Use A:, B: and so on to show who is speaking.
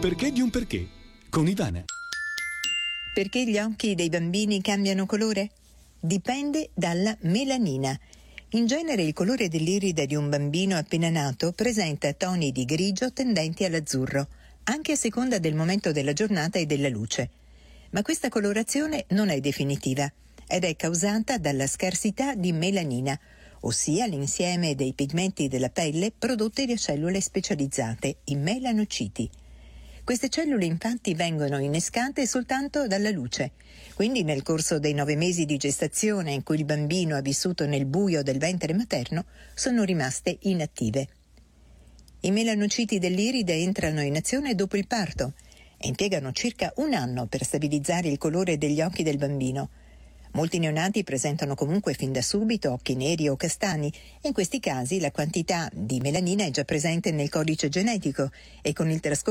A: perché di un perché, con Ivana.
B: Perché gli occhi dei bambini cambiano colore? Dipende dalla melanina. In genere il colore dell'iride di un bambino appena nato presenta toni di grigio tendenti all'azzurro, anche a seconda del momento della giornata e della luce. Ma questa colorazione non è definitiva ed è causata dalla scarsità di melanina, ossia l'insieme dei pigmenti della pelle prodotti da cellule specializzate, i melanociti. Queste cellule infatti vengono innescate soltanto dalla luce, quindi nel corso dei 9 mesi di gestazione in cui il bambino ha vissuto nel buio del ventre materno sono rimaste inattive. I melanociti dell'iride entrano in azione dopo il parto e impiegano circa 1 anno per stabilizzare il colore degli occhi del bambino. Molti neonati presentano comunque fin da subito occhi neri o castani e in questi casi la quantità di melanina è già presente nel codice genetico e con il trascorso